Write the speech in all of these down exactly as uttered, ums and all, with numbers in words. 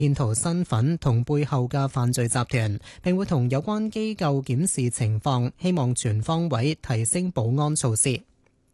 騙徒身份同背後嘅犯罪集團，並會同有關機構檢視情況，希望全方位提升保安措施。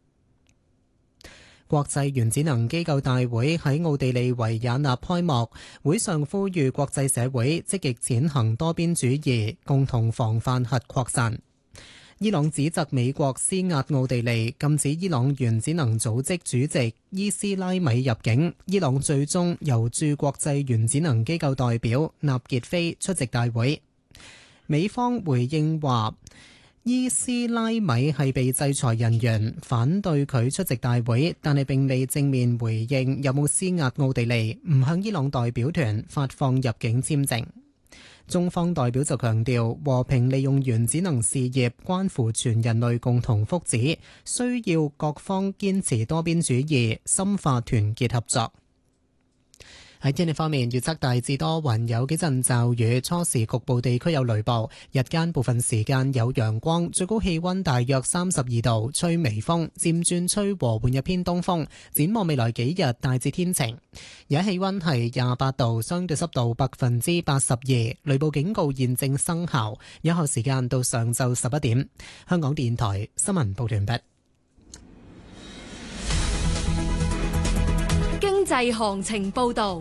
國際原子能機構大會喺奧地利維也納開幕，會上呼籲國際社會積極踐行多邊主義，共同防範核擴散。伊朗指責美國施壓奧地利，禁止伊朗原子能組織主席伊斯拉米入境。伊朗最終由駐國際原子能機構代表納傑菲出席大會。美方回應話，伊斯拉米係被制裁人員，反對佢出席大會，但係並未正面回應有冇施壓奧地利唔向伊朗代表團發放入境簽證。中方代表就強調，和平利用原子能事業關乎全人類共同福祉，需要各方堅持多邊主義，深化團結合作。喺天氣方面，預測大致多雲，有幾陣驟雨，初時局部地區有雷暴，日間部分時間有陽光，最高氣溫大約三十二度，吹微風，漸轉吹和緩一偏東風。展望未來幾日大致天晴，而家氣溫係廿八度，相對濕度百分之八十二，雷暴警告現正生效，有效時間到上晝十一點。香港電台新聞報道完畢。 經濟行情報道。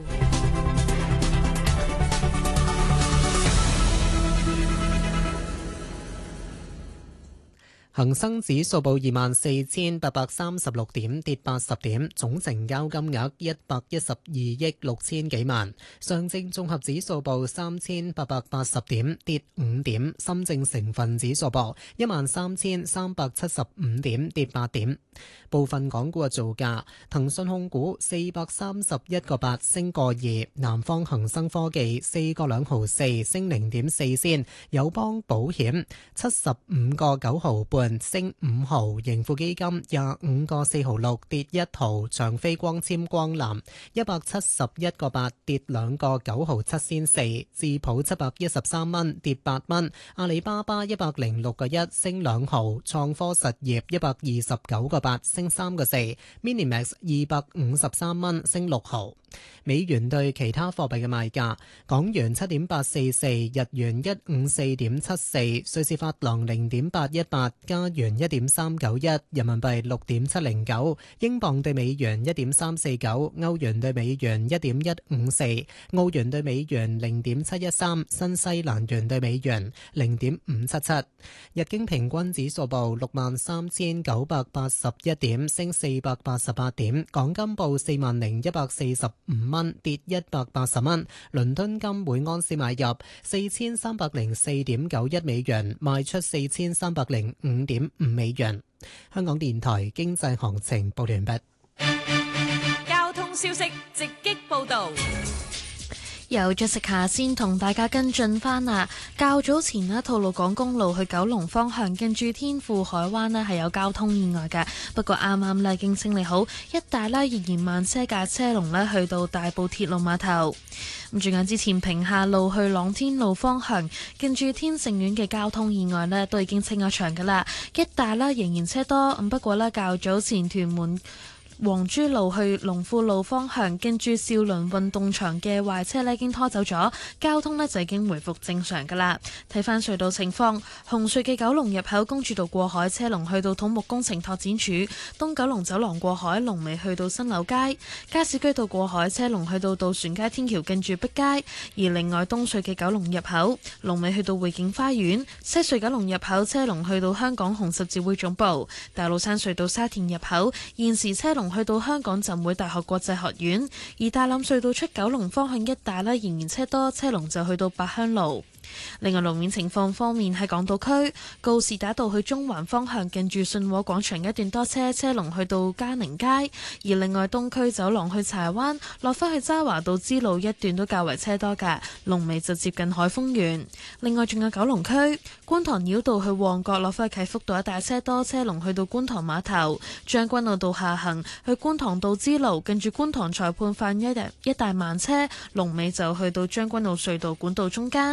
恒生指數報二萬四千八百三十六點，跌八十點，總成交金額一百一十二億六千幾萬。上證綜合指數報三千八百八十點，跌五點。深證成分指數報一萬三千三百七十五點，跌八點。部分港股嘅造價：騰訊控股四百三十一個八升個二，南方恒生科技四個兩毫四升零點四仙，友邦保險七十五個九毫半升五毫，盈富基金廿五個四毫六跌一毫，長飛光纖光纜一百七十一個八跌兩個九毫七仙四，智普七百一十三蚊跌八蚊，阿里巴巴一百零六個一升兩毫，創科實業一百二十九個八升三個四 ，Minimax 二百五十三蚊升六毫。美元對其他貨幣嘅賣價：港元七點八四四，日元一五四點七四，瑞士法郎零點八一八，加元一點三九一，人民幣六點七零九，英鎊對美元一點三四九，歐元對美元一點一五四，澳元對美元零點七一三，新西蘭元對美元零點五七七。日經平均指數報六萬三千九百八十一點，升四百八十八點。港金報四萬零一百四十五蚊，跌一百八十蚊。倫敦金每安士買入四千三百零四點九一美元，賣出四千三百零五點五美元。香港電台經濟行情報完畢。 交通消息直擊報道。 由 Jessica 先同大家跟進翻啊！較早前呢，吐露港公路去九龍方向近住天賦海灣呢係有交通意外嘅，不過啱啱呢已經清理好，一帶呢仍然慢車架車龍呢去到大埔鐵路碼頭。咁轉眼之前平下路去朗天路方向近住天盛苑嘅交通意外呢都已經清咗場噶啦，一帶呢仍然車多，咁不過呢較早前屯門黃珠路去龍富路方向，跟住兆麟運動場嘅壞車呢已經拖走咗，交通呢就已經回復正常噶啦。睇翻隧道情況，紅隧嘅九龍入口公主道過海車龍去到土木工程拓展署，東九龍走廊過海龍尾去到新柳街，加士居道過海車龍去到渡船街天橋近住碧街。而另外東隧嘅九龍入口龍尾去到匯景花園，西隧九龍入口車龍去到香港紅十字會總部，大老山隧道沙田入口現時車龍去到香港浸會大學國際學院，而大欖隧道出九龍方向一帶呢仍然車多，車龍就去到八鄉路。另外路面情況方面，喺港島區告士打道去中環方向近住信和廣場一段多車，車龍去到嘉寧街；而另外東區走廊去柴灣落返去渣華道支路一段都較為車多㗎，龍尾就接近海峰園。另外仲有九龍區觀塘繞道去旺角落返去啟福道一帶車多，車龍去到觀塘碼頭；將軍澳道下行去觀塘道支路近住觀塘裁判法院一帶慢車，龍尾就去到將軍澳隧道管道中間。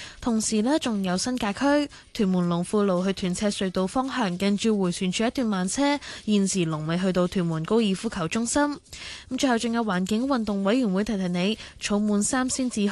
同時呢，仲有新界區屯門龍富路去屯赤隧道方向，近住迴旋處一段慢車，現時龍尾去到屯門高爾夫球中心。咁最後仲有環境運動委員會提提你，草滿三仙子